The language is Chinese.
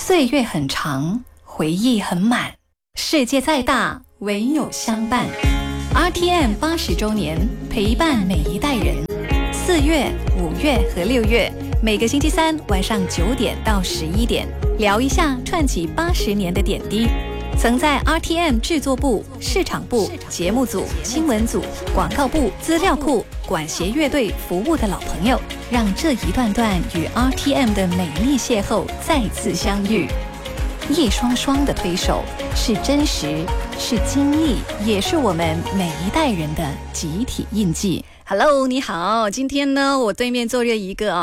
岁月很长，回忆很满，世界再大，唯有相伴。RTM 80周年，陪伴每一代人。4月、5月和6月，每个星期三晚上9点到11点，聊一下串起80年的点滴。曾在 RTM 制作部、市场部、节目组、新闻组、广告部、资料库、管弦乐队服务的老朋友，让这一段段与 RTM 的美丽邂逅再次相遇。一双双的推手，是真实，是经历，也是我们每一代人的集体印记。Hello， 你好，今天呢，我对面坐着一个